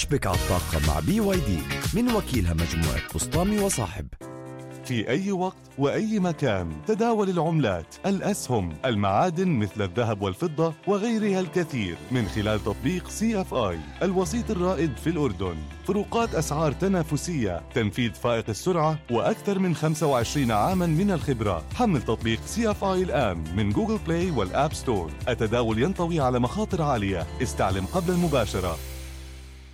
اشبك على الطاقة مع BYD من وكيلها مجموعة بسطامي وصاحب. في أي وقت وأي مكان تداول العملات، الأسهم، المعادن مثل الذهب والفضة وغيرها الكثير من خلال تطبيق CFI الوسيط الرائد في الأردن. فروقات أسعار تنافسية، تنفيذ فائق السرعة، وأكثر من 25 عاما من الخبرة. حمل تطبيق CFI الآن من جوجل بلاي والآب ستور. التداول ينطوي على مخاطر عالية، استعلم قبل المباشرة.